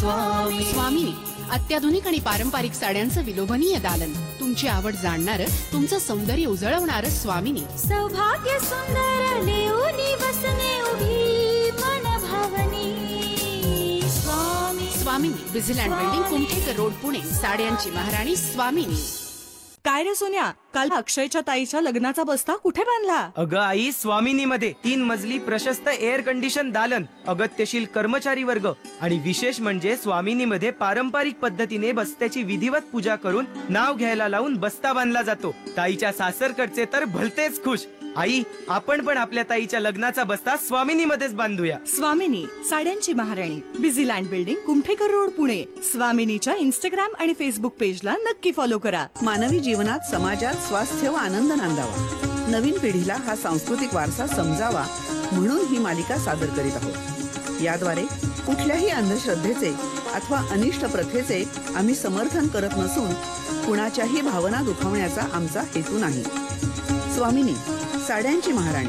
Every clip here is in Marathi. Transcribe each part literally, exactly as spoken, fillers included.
स्वामी. स्वामिनी अत्याधुनिक आणि पारंपरिक साड्यांचं विलोभनीय दालन, तुमची आवड जाणणारं, तुमचं सौंदर्य उजळवणारं स्वामिनी. सौभाग्य सुंदर लेऊनी बसने उभी मन भावनी. स्वामी. स्वामिनी विजिलँड बिल्डिंग, कुमठेकर रोड, पुणे. साड्यांची महाराणी स्वामिनी. काय रे सोन्या, काल अक्षयच्या ताईच्या लग्नाचा बस्ता कुठे बांधला? अगं आई, स्वामिनी मध्ये तीन मजली प्रशस्त एअर कंडिशन दालन, अगत्यशील कर्मचारी वर्ग आणि विशेष म्हणजे स्वामिनी मध्ये पारंपरिक पद्धतीने बस्त्याची विधिवत पूजा करून नाव घ्यायला लावून बस्ता बांधला जातो. ताईच्या सासरकडचे तर भलतेच खुश. आई, आपण पण आपल्या ताईच्या लग्नाचा बस्ता स्वामिनी मध्येच बांधूया. स्वामिनी साड्यांची महाराणी, Busyland building, Kumthekar road, Pune. स्वामिनीच्या Instagram आणि फेसबुक पेजला नक्की फॉलो करा. मानवी जीवनात, समाजात स्वास्थ्य व आनंद नांदावा, नवीन पिढीला हा सांस्कृतिक वारसा समजावा म्हणून ही मालिका सादर करीत आहोत. याद्वारे कुठल्याही अंधश्रद्धेचे अथवा अनिष्ट प्रथेचे आम्ही समर्थन करत नसून कुणाच्याही भावना दुखावण्याचा आमचा हेतू नाही. स्वामिनी साड्यांची महाराणी.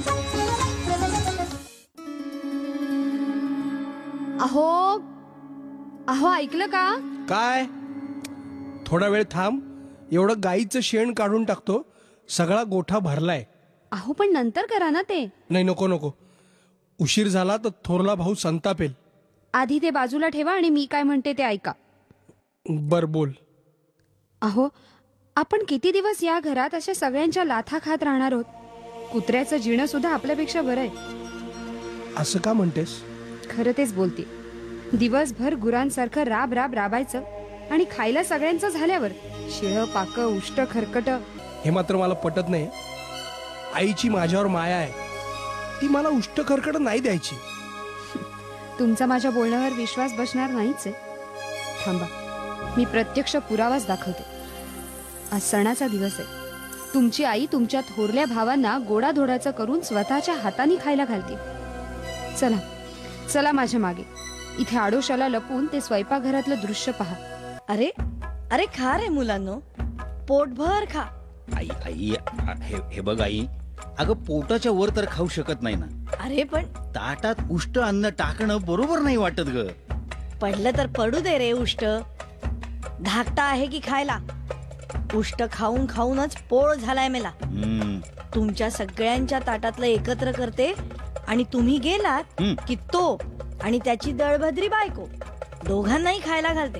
अहो अहो ऐकलं का? काय? थोडा वेळ थांब, एवढं गाईचं शेण काढून टाकतो, सगळा गोठा भरलाय. अहो पण नंतर करा ना ते. नाही, नको नको, उशीर झाला तर थोरला भाऊ संतापेल. आधी ते बाजूला ठेवा आणि मी काय म्हणते ते ऐका. बर बोल. अहो आपण किती दिवस या घरात अशा सगळ्यांच्या लाथा खात राहणार आहोत? कुत्र्याचं जीणं सुद्धा आपल्यापेक्षा बरं आहे. असं का म्हणतेस? खरं तेच बोलते. दिवसभर गुरांसारखं राब राब राबायचं आणि खायला सगळ्यांचं झाल्यावर शिळं पाक, उष्ट खरकट. हे मात्र मला पटत नाही. आईची माझ्यावर माया आहे, ती मला उष्ट खरकट नाही द्यायची. तुमचा माझ्या बोलण्यावर विश्वास बसणार नाहीच आहे. थांबा, मी प्रत्यक्ष पुरावाच दाखवते. आज सणाचा दिवस आहे. तुमची आई तुमच्या थोरल्या भावांना गोडाधोडाचं करून स्वतःच्या हाताने खायला घालते. चला चला माझ्या मागे. इथे आडोशाला लपून ते स्वयंपाकघरातलं दृश्य पहा. अरे अरे खा रे मुलांनो, पोटभर खा. आई आई हे, हे बघ आई, अगं पोटाच्या वर तर खाऊ शकत नाही ना. अरे पण ताटात उष्ट अन्न टाकणं बरोबर नाही वाटत ग. पडलं तर पडू दे रे उष्ट. धाकटा आहे की खायला? उष्ट खाऊन खाऊनच पोळ झालाय मेला. तुमच्या सगळ्यांच्या ताटातलं एकत्र करते आणि तुम्ही गेलात की तो आणि त्याची दळभद्री बायको दोघांनाही खायला घालते.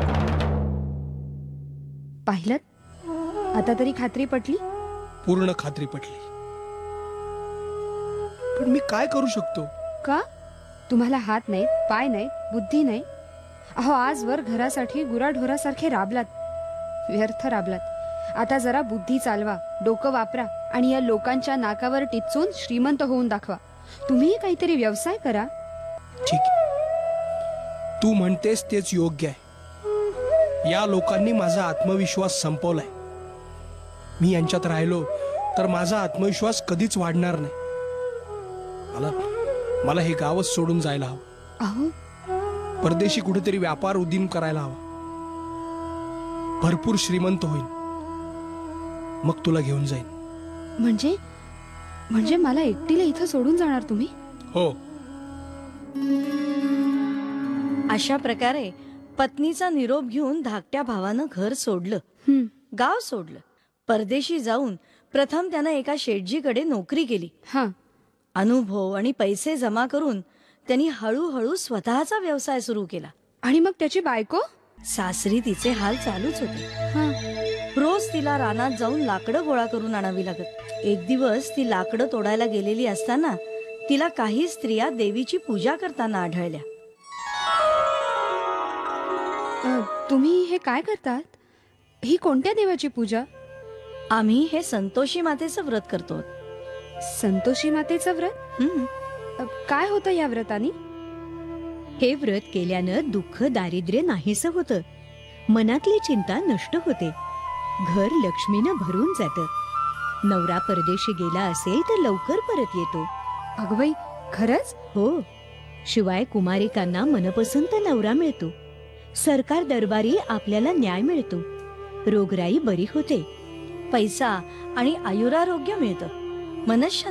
पाहिलं? आता तरी खात्री पटली? पूर्ण खात्री पटली. पण मी काय करू शकतो? का? तुम्हाला हात नाहीत, पाय नाहीत, बुद्धी नाही? अहो आजवर घरासाठी गुराढोरासारखे राबलात, व्यर्थ राबलात. आता जरा बुद्धी चालवा, डोकं वापरा आणि या लोकांच्या नाकावर टिचून श्रीमंत होऊन दाखवा. तुम्ही काहीतरी व्यवसाय करा. ठीक आहे, तू म्हणतेस तेच योग्य आहे. या लोकांनी माझा आत्मविश्वास संपवलाय. मी यांच्यात राहिलो तर माझा आत्मविश्वास कधीच वाढणार नाही. मला मला हे गावच सोडून जायला हवं. अहो परदेशी कुठेतरी व्यापार उदीम करायला हवा. भरपूर श्रीमंत होईल, मग तुला घेऊन जाईन. म्हणजे म्हणजे मला एकटीला इथं सोडून जाणार तुम्ही? हो. अशा प्रकारे पत्नीचा निरोप घेऊन धाकट्या भावानं घर सोडलं, गाव सोडलं. परदेशी जाऊन प्रथम त्यानं एका शेटजीकडे नोकरी केली. हा. अनुभव आणि पैसे जमा करून त्यांनी हळूहळू स्वतःचा व्यवसाय सुरू केला. आणि मग त्याची बायको? सासरी तिचे हाल चालूच होते. हा. रोज तिला रानात जाऊन लाकडं गोळा करून आणावी लागत. एक दिवस ती लाकडं तोडायला गेलेली असताना तिला काही स्त्रिया देवीची पूजा करताना आढळल्या. तुम्ही हे काय करतात? ही कोणत्या देवाची पूजा? आम्ही हे संतोषी मातेचं व्रत करतो. संतोषी मातेचं व्रत? काय होतं या व्रतानी? हे व्रत केल्यानं दुःख दारिद्र्य नाहीसं होतं, मनातली चिंता नष्ट होते, घर लक्ष्मीनं भरून जातं. नवरा परदेशी गेला असेल तर लवकर परत येतो. अगं खरंच? हो. शिवाय कुमारिकांना मनपसंत नवरा मिळतो. सरकार दरबारी आपल्याला न्याय मिळतो. रोगराई बरी होते. पैसा आणि आयुरारोग्य मिळतं. मनशांती